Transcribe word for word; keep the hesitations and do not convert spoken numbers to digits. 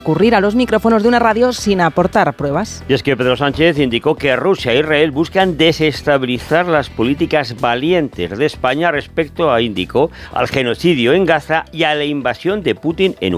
recurrir a los micrófonos de una radio sin aportar pruebas. Y es que Pedro Sánchez indicó que Rusia e Israel buscan desestabilizar las políticas valientes de España respecto a, indicó, al genocidio en Gaza y a la invasión de Putin en Ucrania.